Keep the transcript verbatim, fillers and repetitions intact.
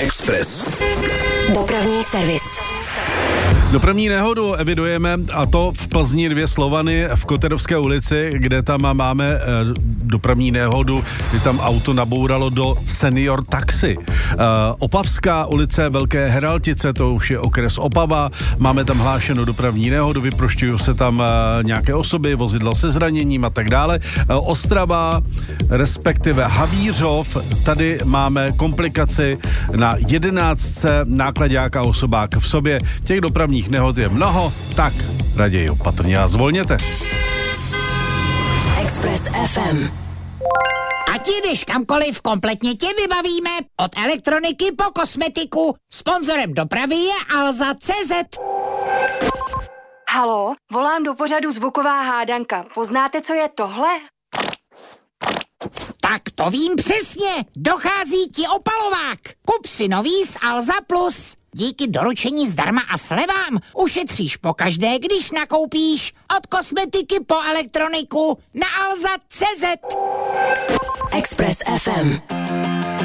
Express. Dopravní servis. Dopravní nehodu evidujeme, a to v Plzni dvě Slovany v Koterovské ulici, kde tam máme e, dopravní nehodu, kdy tam auto nabouralo do senior taxi. E, Opavská ulice Velké Heraltice, to už je okres Opava, máme tam hlášenou dopravní nehodu, vyprošťují se tam e, nějaké osoby, vozidlo se zraněním a tak dále. E, Ostrava, respektive Havířov, tady máme komplikaci na jedenáctce, náklaďák a osobák v sobě. Těch dopravních nehod je mnoho, tak raději opatrně a zvolněte. Express F M. Ať jdeš kamkoliv, kompletně tě vybavíme. Od elektroniky po kosmetiku. Sponzorem dopravy je Alza tečka cé zet. Haló, volám do pořadu Zvuková hádanka. Poznáte, co je tohle? Tak to vím přesně. Dochází ti opalovák. Kup si nový z Alza Plus. Díky doručení zdarma a slevám ušetříš pokaždé, když nakoupíš. Od kosmetiky po elektroniku na alza tečka cé zet. Express F M.